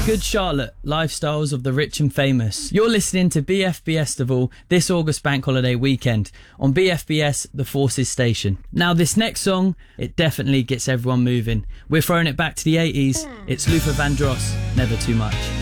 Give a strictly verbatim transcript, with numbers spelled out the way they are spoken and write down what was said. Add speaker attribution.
Speaker 1: Good Charlotte, Lifestyles of the Rich and Famous. You're listening to B F B Festival this August bank holiday weekend on B F B S The Forces Station. Now this next song, it definitely gets everyone moving. We're throwing it back to the eighties. It's Luther Vandross, Never Too Much.